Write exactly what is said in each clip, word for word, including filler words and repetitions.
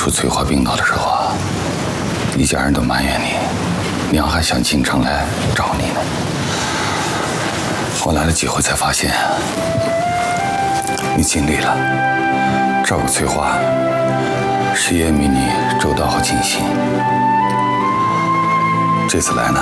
初翠花病倒的时候啊，一家人都埋怨你，娘还想进城来找你呢。我来了几回才发现，你尽力了，照顾翠花，事业比你周到和尽心。这次来呢，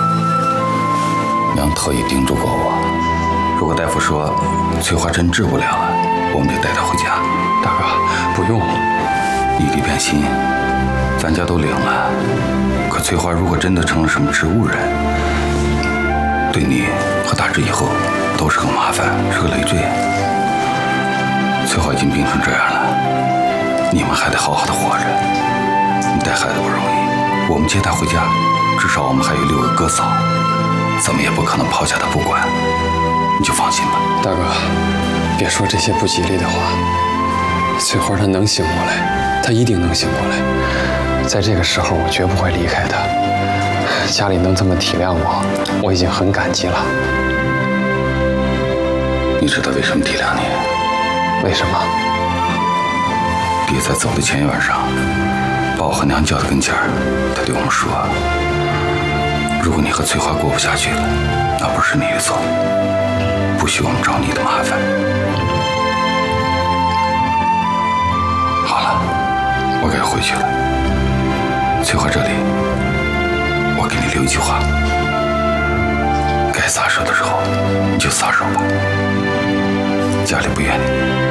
娘特意叮嘱过我，如果大夫说翠花真治不了了，我们就带她回家。 大哥，不用。 异地变心，咱家都领了。可翠花如果真的成了什么植物人，对你和大志以后都是个麻烦，是个累赘。翠花已经病成这样了，你们还得好好的活着。你带孩子不容易，我们接她回家，至少我们还有六个哥嫂，怎么也不可能抛下她不管。你就放心吧。 大哥，别说这些不吉利的话。翠花她能醒过来，她一定能醒过来。在这个时候，我绝不会离开她。家里能这么体谅我，我已经很感激了。 你知道为什么体谅你？ 为什么？ 爹在走的前一晚上，把我和娘叫到跟前儿，他对我们说：“如果你和翠花过不下去了，那不是你的错，不许我们找你的麻烦。”好了，我该回去了。翠花这里，我给你留一句话：该撒手的时候你就撒手吧，家里不怨你。